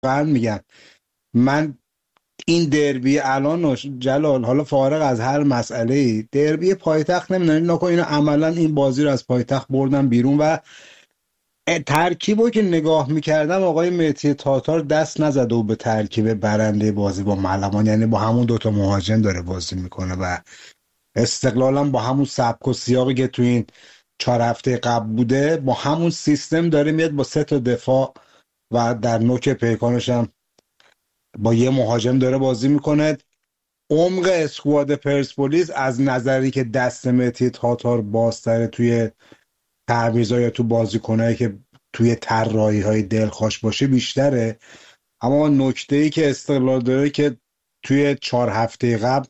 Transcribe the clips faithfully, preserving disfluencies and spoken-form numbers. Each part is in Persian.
واقعا میگم من این دربی الان جلال، حالا فارغ از هر مسئله، دربی پایتخت نمیدونی نکن اینو عملا این بازی رو از پایتخت بردن بیرون و ترکیبو که نگاه میکردم آقای مهدی تاتار دست نزده و به ترکیب برنده بازی با ملوان، یعنی با همون دوتا مهاجم داره بازی میکنه و استقلال هم با همون سبک و سیاقی که تو این چهار هفته قبل بوده با همون سیستم داره میاد با سه تا دفاع و در نوک پیکانش هم با یه مهاجم داره بازی میکنه. عمق اسکواد پرسپولیس از نظری که دست مهدی تاتار بازتره توی تعویضا یا تو بازیکنایی که توی طراحی های دلخوش باشه بیشتره، اما نکته ای که استقلال داره که توی چهار هفته قبل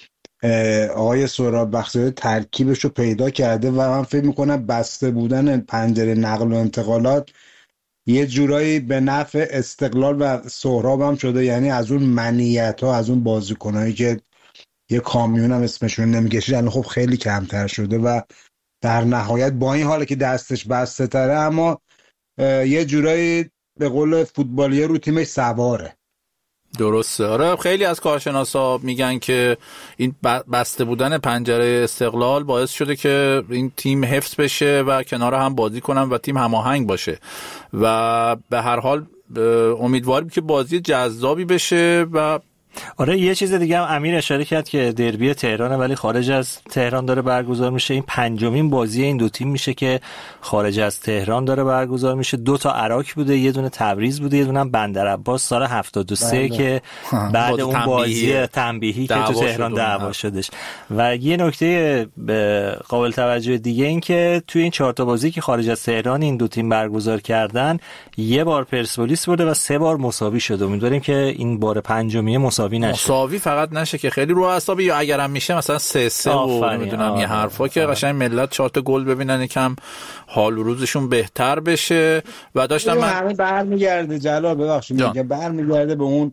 آقای سهراب بخشایش ترکیبش رو پیدا کرده و من فکر میکنم بسته بودن پنجره نقل و انتقالات یه جورایی به نفع استقلال و سهراب هم شده، یعنی از اون منیت ها، از اون بازیکنایی که یه کامیون هم اسمشون نمیکشید الان خب خیلی کمتر شده و در نهایت با این حاله که دستش بسته تره اما یه جورایی به قول فوتبالیه رو تیمش سواره. درسته. آره خیلی از کارشناسا میگن که این بسته بودن پنجره استقلال باعث شده که این تیم حفظ بشه و کنار هم بازی کنن و تیم هماهنگ باشه و به هر حال امیدواریم که بازی جذابی بشه. و آره یه چیز دیگه هم امیر اشاره کرد که دربی تهرانه ولی خارج از تهران داره برگزار میشه. این پنجمین بازی این دو تیم میشه که خارج از تهران داره برگزار میشه. دو تا عراق بوده، یه دونه تبریز بوده، یه دونه هم بندرعباس سال هفتاد و سه که بعد اون بازی تنبیهی که تو تهران دعوا شدش. و یه نکته قابل توجه دیگه این که توی این چهار تا بازی که خارج از تهران این دو تیم برگزار کردن یه بار پرسپولیس برده و سه بار مساوی شده. امیدواریم که این بار پنجمی مساوی نشه. مساوی فقط نشه که خیلی رو اعصاب، یا اگرم میشه مثلا سه سه و نمیدونم یه حرفا که قشنگ ملت چهار تا گل ببینن یکم حال و روزشون بهتر بشه. و داشتم من همین برمیگرده جلال ببخشید میگم برمیگرده به اون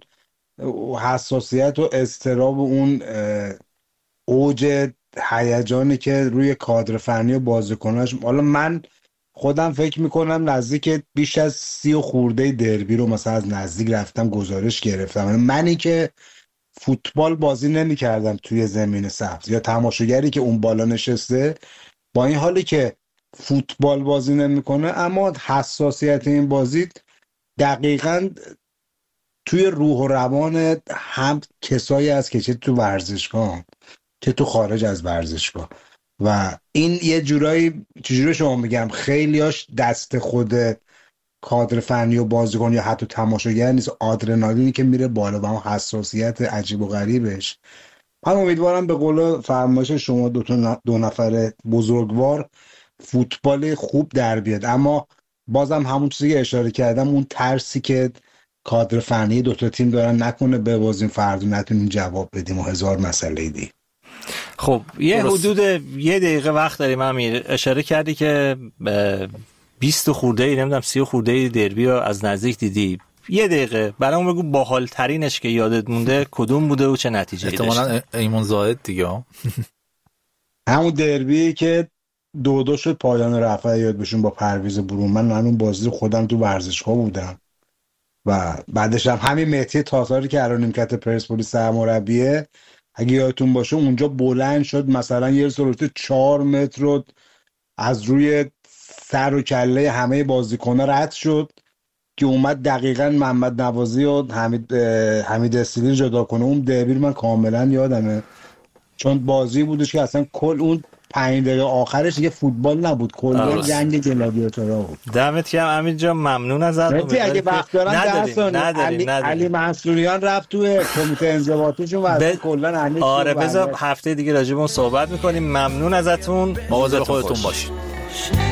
حساسیت و اضطراب و اون اوج هیجانی که روی کادر فنی و بازیکناش. حالا من خودم فکر میکنم نزدیک بیش از سی و خورده دربی رو مثلا از نزدیک رفتم گزارش گرفتم. منی که فوتبال بازی نمی کردم توی زمین سبز یا تماشاگری که اون بالا نشسته، با این حالی که فوتبال بازی نمیکنه اما حساسیت این بازی دقیقاً توی روح و روان هم کسایی هست که چه تو ورزشگاه چه تو خارج از ورزشگاه و این یه جورایی چجوری شما میگم خیلیاش دست خود کادر فنی و بازیکن یا حتی تماشاگر نیست، آدرنالینی که میره بالا و اون حساسیت عجیب و غریبش. من امیدوارم به قول فرمایش شما دو, تا دو نفر بزرگوار فوتبال خوب در بیاد، اما بازم همون چیزی که اشاره کردم اون ترسی که کادر فنی دو تا تیم دارن نکنه ببازیم فردا نتونیم جواب بدیم و هزار مسئله دی. خب یه درست. حدود یه دقیقه وقت داریم. امیر اشاره کردی که بیست خورده ای نمیدونم سی خورده ای دربی رو از نزدیک دیدی. یه دقیقه برامون بگو باحال ترینش که یادت مونده کدوم بوده و چه نتیجه‌ای داشت؟ احتمالاً ایمون زاهد دیگه. همون دربی که دو دو شد پایان رفع یاد بشون با پرویز برون. من همون بازی خودم تو ورزشگاه بودم و بعدش هم همین مهدی تاتاری که الان نیمکت پرسپولیس سرمربیه اگه یادتون باشه اونجا بلند شد مثلا یه سلوت چهار متر رو از روی سر و کله همه بازیکن‌ها رد شد که اومد دقیقاً محمد نوازی و حمید حمید استیلی جدا کنه. اون دربی من کاملا یادمه چون بازی بودش که اصلا کل اون پنج دقیقه آخرش دیگه فوتبال نبود، کل جنگ گلادیاتورها بود. دمت گرم امیر جان، ممنون ازت. مهدی اگه وقت دارن نداریم علی, علی منصوریان رفت توی کمیته انضباطیشون و ب... کلا همه آره بذار هفته دیگه راجع به اون صحبت می‌کنیم. ممنون ازتون، مواظب خودتون باشید.